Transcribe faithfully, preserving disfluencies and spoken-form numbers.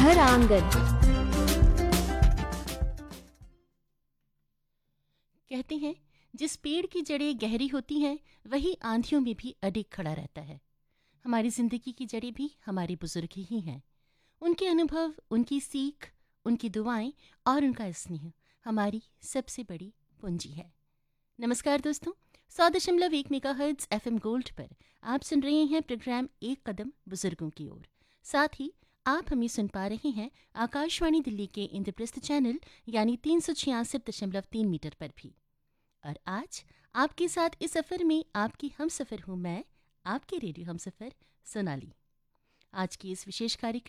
घर आंगन। कहते हैं जिस पेड़ की जड़ें गहरी होती हैं वही आंधियों में भी अडिग खड़ा रहता है। हमारी जिंदगी की जड़ें भी हमारे बुजुर्ग ही हैं। उनके अनुभव, उनकी सीख, उनकी दुआएं और उनका स्नेह हमारी सबसे बड़ी पूंजी है। नमस्कार दोस्तों, सौ दशमलव एक mega hertz F M gold पर आप सुन रहे हैं प्रोग्राम एक कदम बुजुर्गों की ओर। साथ ही आप हमें सुन पा रहे हैं आकाशवाणी दिल्ली के इंद्रप्रस्थ चैनल यानी तीन सौ छियासठ दशमलव तीन मीटर पर भी। और आज आपके साथ इस सफ़र में आपकी हम सफ़र हूँ मैं, आपके रेडियो हम सफ़र सोनाली। आज की इस विशेष कार्यक्रम